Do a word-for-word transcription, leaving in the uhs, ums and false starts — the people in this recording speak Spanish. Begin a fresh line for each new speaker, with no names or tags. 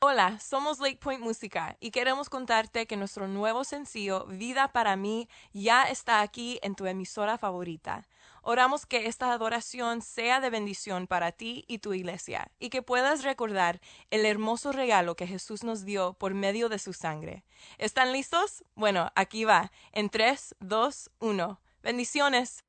Hola, somos Lake Point Música y queremos contarte que nuestro nuevo sencillo Vida para mí ya está aquí en tu emisora favorita. Oramos que esta adoración sea de bendición para ti y tu iglesia y que puedas recordar el hermoso regalo que Jesús nos dio por medio de su sangre. ¿Están listos? Bueno, aquí va. En tres, dos, uno. Bendiciones.